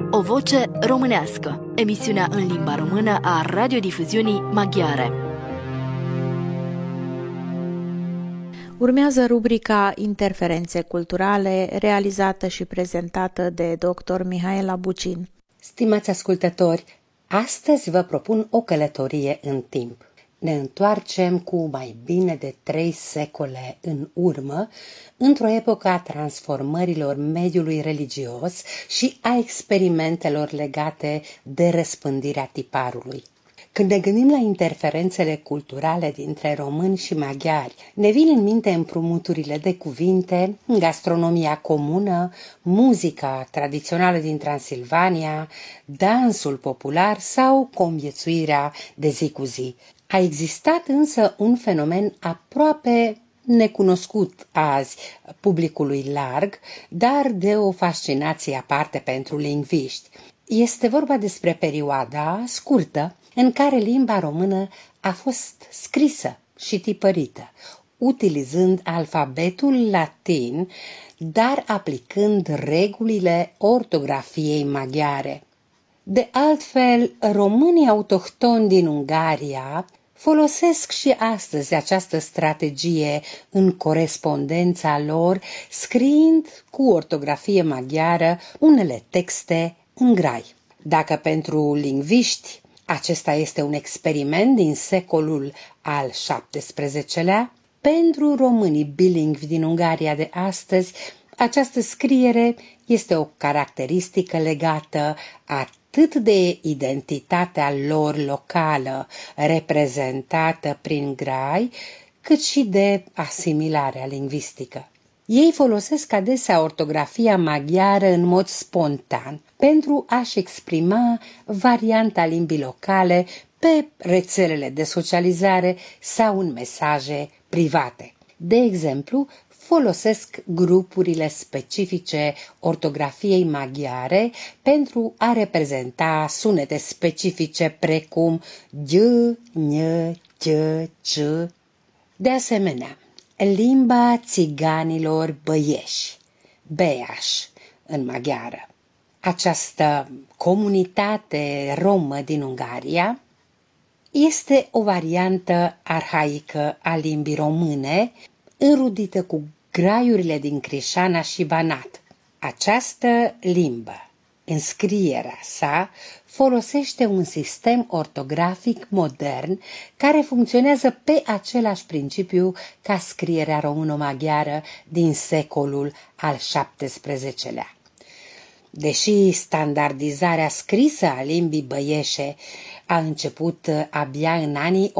O voce românească, emisiunea în limba română a radiodifuziunii maghiare. Urmează rubrica Interferențe culturale, realizată și prezentată de dr. Mihaela Bucin. Stimați ascultători, astăzi vă propun o călătorie în timp. Ne întoarcem cu mai bine de 3 secole în urmă, într-o epocă a transformărilor mediului religios și a experimentelor legate de răspândirea tiparului. Când ne gândim la interferențele culturale dintre români și maghiari, ne vin în minte împrumuturile de cuvinte, gastronomia comună, muzica tradițională din Transilvania, dansul popular sau conviețuirea de zi cu zi. A existat însă un fenomen aproape necunoscut azi publicului larg, dar de o fascinație aparte pentru lingviști. Este vorba despre perioada scurtă în care limba română a fost scrisă și tipărită, utilizând alfabetul latin, dar aplicând regulile ortografiei maghiare. De altfel, românii autohtoni din Ungaria folosesc și astăzi această strategie în corespondența lor, scriind cu ortografie maghiară unele texte în grai. Dacă pentru lingviști acesta este un experiment din secolul al XVII-lea, pentru românii bilingvi din Ungaria de astăzi, această scriere este o caracteristică legată atât de identitatea lor locală, reprezentată prin grai, cât și de asimilarea lingvistică. Ei folosesc adesea ortografia maghiară în mod spontan pentru a-și exprima varianta limbii locale pe rețelele de socializare sau în mesaje private. De exemplu, folosesc grupurile specifice ortografiei maghiare pentru a reprezenta sunete specifice precum g, ñ, ch, c. De asemenea, limba țiganilor băieși, beaș în maghiară. Această comunitate romă din Ungaria este o variantă arhaică a limbii române, înrudită cu graiurile din Crișana și Banat. Această limbă, în scrierea sa, folosește un sistem ortografic modern care funcționează pe același principiu ca scrierea româno-maghiară din secolul al XVII-lea. Deși standardizarea scrisă a limbii băieșe a început abia în anii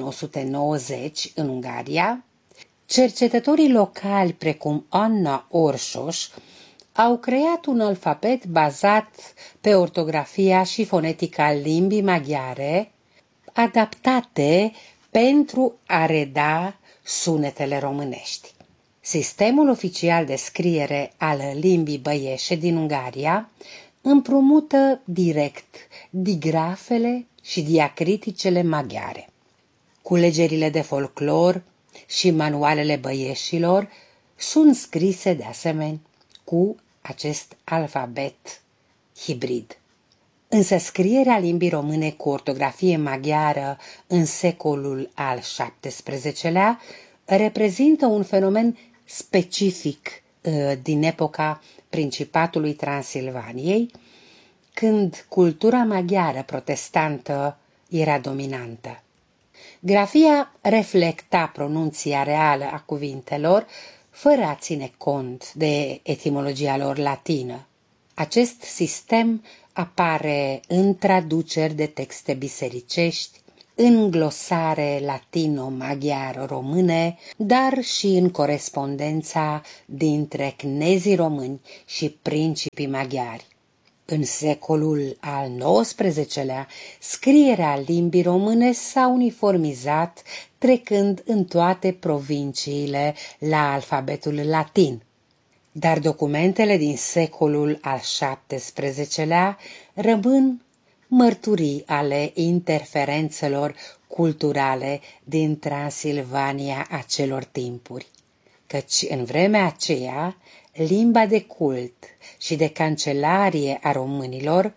1990 în Ungaria, cercetătorii locali precum Anna Orsos au creat un alfabet bazat pe ortografia și fonetica limbii maghiare, adaptate pentru a reda sunetele românești. Sistemul oficial de scriere al limbii băieșe din Ungaria împrumută direct digrafele și diacriticele maghiare. Culegerile de folclor și manualele băieșilor sunt scrise de asemenea cu acest alfabet hibrid. Însă scrierea limbii române cu ortografie maghiară în secolul al XVII-lea reprezintă un fenomen specific din epoca Principatului Transilvaniei, când cultura maghiară protestantă era dominantă. Grafia reflecta pronunția reală a cuvintelor, fără a ține cont de etimologia lor latină. Acest sistem apare în traduceri de texte bisericești, în glosare latino-maghiaro-române, dar și în corespondența dintre cnezii români și principii maghiari. În secolul al XIX-lea, scrierea limbii române s-a uniformizat, trecând în toate provinciile la alfabetul latin. Dar documentele din secolul al XVII-lea rămân mărturii ale interferențelor culturale din Transilvania acelor timpuri, căci în vremea aceea limba de cult și de cancelarie a românilor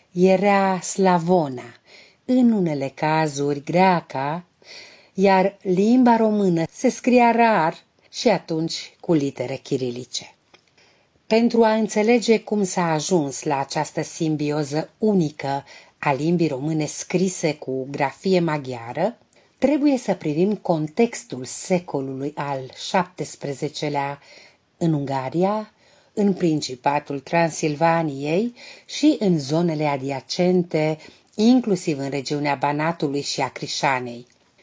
era slavona, în unele cazuri greaca, iar limba română se scria rar și atunci cu litere chirilice. Pentru a înțelege cum s-a ajuns la această simbioză unică a limbii române scrise cu grafie maghiară, trebuie să privim contextul secolului al XVII-lea în Ungaria, în Principatul Transilvaniei și în zonele adiacente, inclusiv în regiunea Banatului și a Crișanei.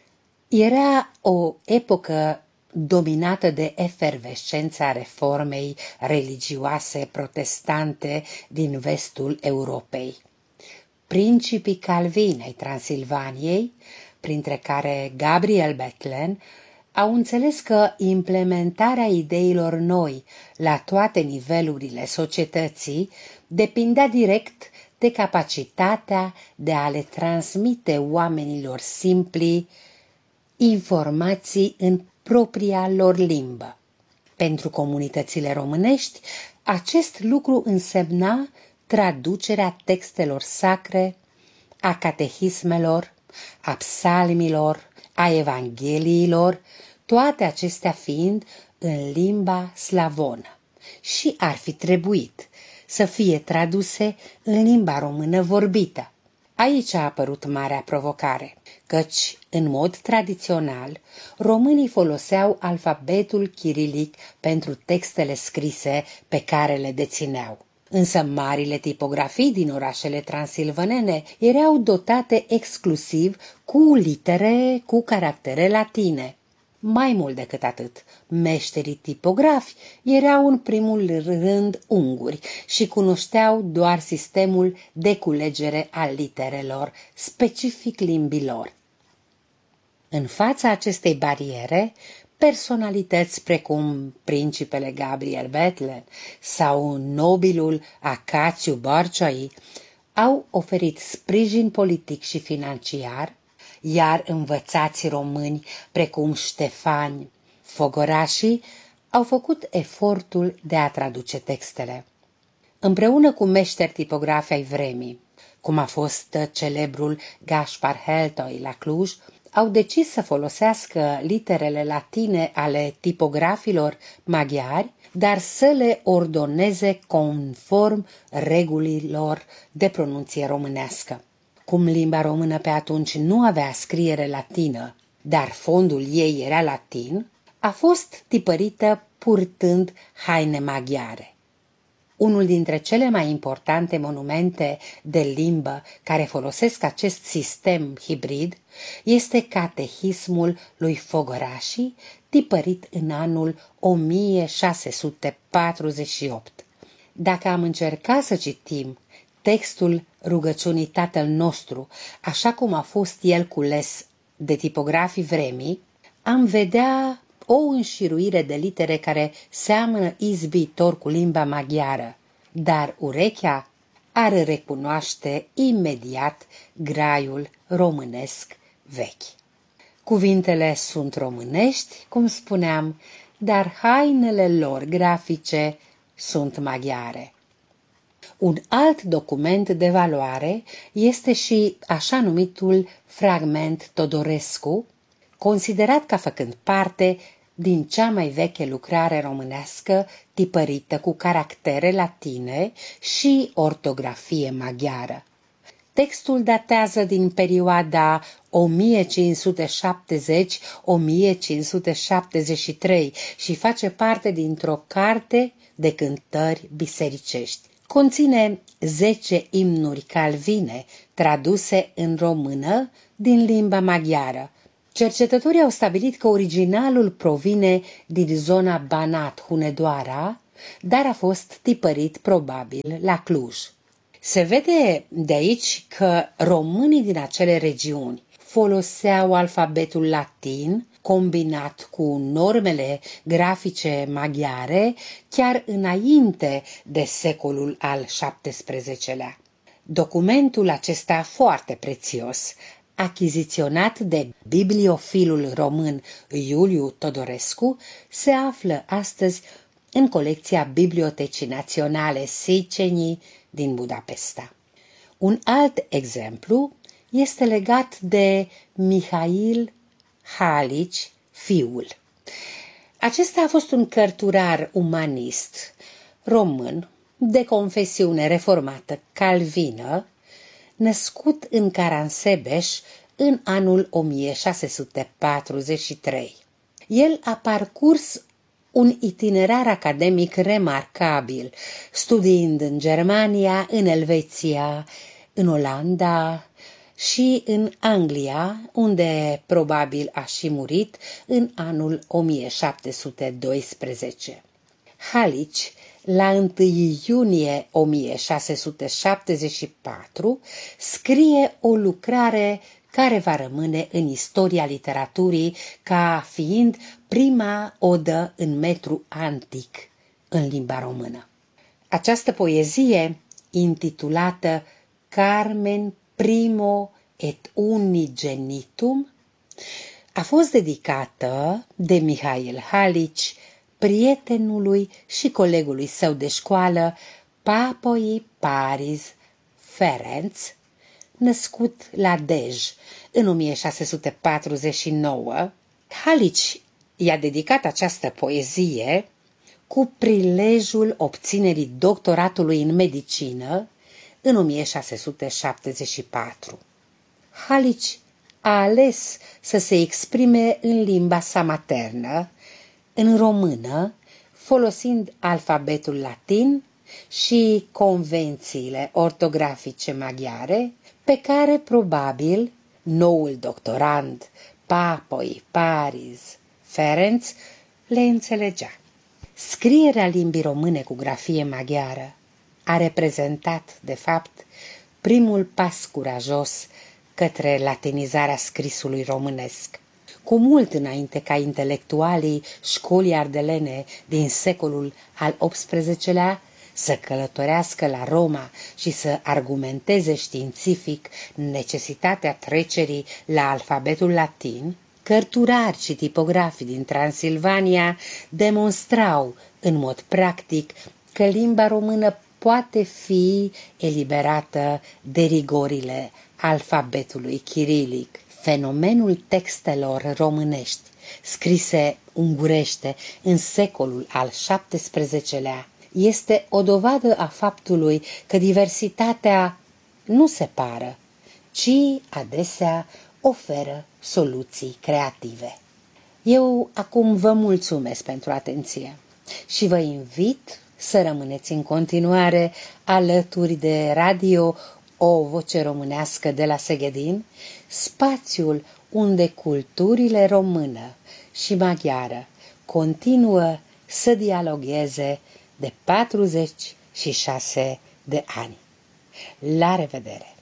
Era o epocă dominată de efervescența reformei religioase protestante din vestul Europei. Principii calvini ai Transilvaniei, printre care Gabriel Bethlen, au înțeles că implementarea ideilor noi la toate nivelurile societății depindea direct de capacitatea de a le transmite oamenilor simpli informații în propria lor limbă. Pentru comunitățile românești, acest lucru însemna traducerea textelor sacre, a catehismelor, a psalmilor, a evangheliilor, toate acestea fiind în limba slavonă și ar fi trebuit să fie traduse în limba română vorbită. Aici a apărut marea provocare, căci, în mod tradițional, românii foloseau alfabetul chirilic pentru textele scrise pe care le dețineau. Însă marile tipografii din orașele transilvanene erau dotate exclusiv cu litere cu caractere latine. Mai mult decât atât, meșterii tipografi erau în primul rând unguri și cunoșteau doar sistemul de culegere al literelor, specific limbilor. În fața acestei bariere, personalități precum principele Gabriel Bethlen sau nobilul Acațiu Barciai au oferit sprijin politic și financiar, iar învățați români precum Ștefan Fogorașii au făcut efortul de a traduce textele. Împreună cu meșteri tipografi ai vremii, cum a fost celebrul Gaspar Heltoi la Cluj, au decis să folosească literele latine ale tipografilor maghiari, dar să le ordoneze conform regulilor de pronunție românească. Cum limba română pe atunci nu avea scriere latină, dar fondul ei era latin, a fost tipărită purtând haine maghiare. Unul dintre cele mai importante monumente de limbă care folosesc acest sistem hibrid este Catehismul lui Fogorașii, tipărit în anul 1648. Dacă am încercat să citim textul rugăciunii Tatăl nostru, așa cum a fost el cules de tipografii vremii, am vedea o înșiruire de litere care seamănă izbitor cu limba maghiară, dar urechea ar recunoaște imediat graiul românesc vechi. Cuvintele sunt românești, cum spuneam, dar hainele lor grafice sunt maghiare. Un alt document de valoare este și așa numitul fragment Todorescu, considerat ca făcând parte din cea mai veche lucrare românească tipărită cu caractere latine și ortografie maghiară. Textul datează din perioada 1570-1573 și face parte dintr-o carte de cântări bisericești. Conține 10 imnuri calvine traduse în română din limba maghiară. Cercetătorii au stabilit că originalul provine din zona Banat-Hunedoara, dar a fost tipărit probabil la Cluj. Se vede de aici că românii din acele regiuni foloseau alfabetul latin combinat cu normele grafice maghiare chiar înainte de secolul al XVII-lea. Documentul acesta foarte prețios, achiziționat de bibliofilul român Iuliu Todorescu, se află astăzi în colecția Bibliotecii Naționale Széchenyi din Budapesta. Un alt exemplu este legat de Mihail Halics, fiul. Acesta a fost un cărturar umanist român de confesiune reformată calvină, născut în Caransebeș în anul 1643. El a parcurs un itinerar academic remarcabil, studiind în Germania, în Elveția, în Olanda și în Anglia, unde probabil a și murit în anul 1712. Halics, la 1 iunie 1674, scrie o lucrare care va rămâne în istoria literaturii ca fiind prima odă în metru antic în limba română. Această poezie, intitulată Carmen Primo et Unigenitum, a fost dedicată de Mihail Halics prietenului și colegului său de școală, Papoi Paris Ferenc, născut la Dej în 1649. Halics i-a dedicat această poezie cu prilejul obținerii doctoratului în medicină în 1674. Halics a ales să se exprime în limba sa maternă, în română, folosind alfabetul latin și convențiile ortografice maghiare, pe care probabil noul doctorand Papoi Paris Ferenc le înțelegea. Scrierea limbii române cu grafie maghiară a reprezentat, de fapt, primul pas curajos către latinizarea scrisului românesc. Cu mult înainte ca intelectualii școlii ardelene din secolul al XVIII-lea să călătorească la Roma și să argumenteze științific necesitatea trecerii la alfabetul latin, cărturari și tipografi din Transilvania demonstrau în mod practic că limba română poate fi eliberată de rigorile alfabetului chirilic. Fenomenul textelor românești, scrise ungurește în secolul al XVII-lea, este o dovadă a faptului că diversitatea nu separă, ci adesea oferă soluții creative. Eu acum vă mulțumesc pentru atenție și vă invit să rămâneți în continuare alături de Radio O Voce Românească de la Seghedin, spațiul unde culturile română și maghiară continuă să dialogueze de 46 de ani. La revedere!